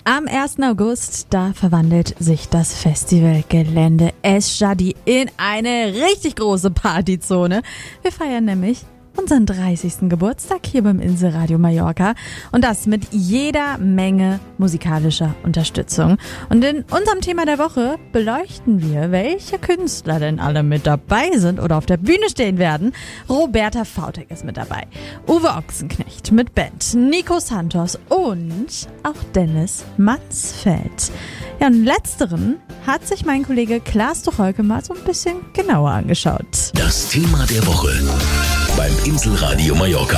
Am 1. August, da verwandelt sich das Festivalgelände Eschadi in eine richtig große Partyzone. Wir feiern nämlich unseren 30. Geburtstag hier beim Inselradio Mallorca und das mit jeder Menge musikalischer Unterstützung. Und in unserem Thema der Woche beleuchten wir, welche Künstler denn alle mit dabei sind oder auf der Bühne stehen werden. Roberta Fautek ist mit dabei, Uwe Ochsenknecht mit Band, Nico Santos und auch Dennis Mansfeld. Ja, und letzteren hat sich mein Kollege Klaas Tucholke mal so ein bisschen genauer angeschaut. Das Thema der Woche beim Inselradio Mallorca.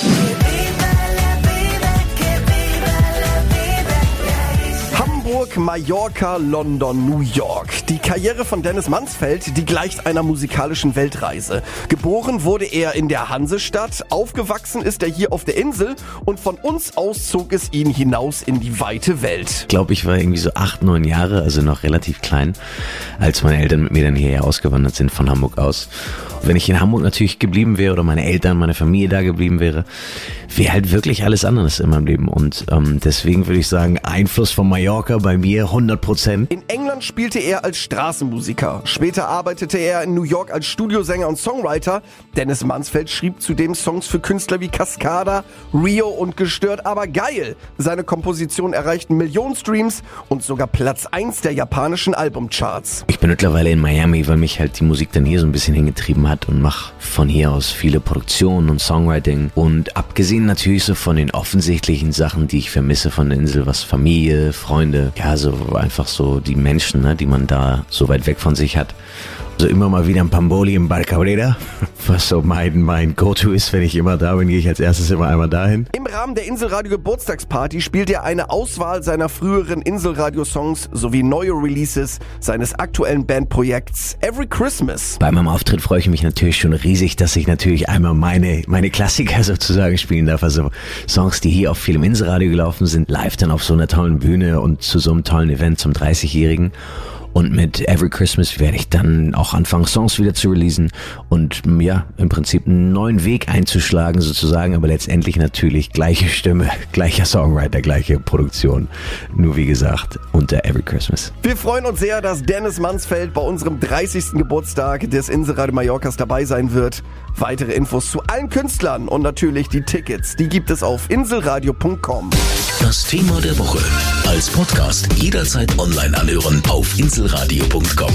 Hamburg, Mallorca, London, New York. Die Karriere von Dennis Mansfeld, die gleicht einer musikalischen Weltreise. Geboren wurde er in der Hansestadt, aufgewachsen ist er hier auf der Insel und von uns aus zog es ihn hinaus in die weite Welt. Ich glaube, ich war irgendwie so 8, 9 Jahre, also noch relativ klein, als meine Eltern mit mir dann hierher ausgewandert sind von Hamburg aus. Und wenn ich in Hamburg natürlich geblieben wäre oder meine Eltern, meine Familie da geblieben wäre halt wirklich alles anderes in meinem Leben. Und deswegen würde ich sagen, Einfluss von Mallorca bei mir 100%. In England spielte er als Straßenmusiker. Später arbeitete er in New York als Studiosänger und Songwriter. Dennis Mansfeld schrieb zudem Songs für Künstler wie Cascada, Rio und Gestört, aber geil. Seine Kompositionen erreichten Millionen Streams und sogar Platz 1 der japanischen Albumcharts. Ich bin mittlerweile in Miami, weil mich halt die Musik dann hier so ein bisschen hingetrieben hat und mache von hier aus viele Produktionen und Songwriting. Und abgesehen natürlich so von den offensichtlichen Sachen, die ich vermisse von der Insel, was Familie, Freunde, ja, so einfach so die Menschen, ne, die man da so weit weg von sich hat. Also immer mal wieder ein Pamboli im Bar Cabrera, was so mein Go-To ist, wenn ich immer da bin, gehe ich als erstes immer einmal dahin. Im Rahmen der Inselradio Geburtstagsparty spielt er eine Auswahl seiner früheren Inselradio-Songs sowie neue Releases seines aktuellen Bandprojekts Every Christmas. Bei meinem Auftritt freue ich mich natürlich schon riesig, dass ich natürlich einmal meine Klassiker sozusagen spielen darf, also Songs, die hier auch viel im Inselradio gelaufen sind, live dann auf so einer tollen Bühne und zu so einem tollen Event zum 30-Jährigen. Und mit Every Christmas werde ich dann auch anfangen, Songs wieder zu releasen und ja, im Prinzip einen neuen Weg einzuschlagen sozusagen, aber letztendlich natürlich gleiche Stimme, gleicher Songwriter, gleiche Produktion. Nur wie gesagt, unter Every Christmas. Wir freuen uns sehr, dass Dennis Mansfeld bei unserem 30. Geburtstag des Inselradio Mallorcas dabei sein wird. Weitere Infos zu allen Künstlern und natürlich die Tickets, die gibt es auf inselradio.com. Das Thema der Woche als Podcast jederzeit online anhören auf inselradio.com.